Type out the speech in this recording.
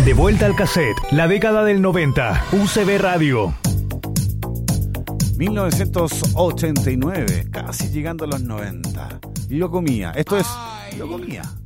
De vuelta al cassette, la década del 90, UCB Radio. 1989, casi llegando a los 90. Lo comía. Esto es Lo comía.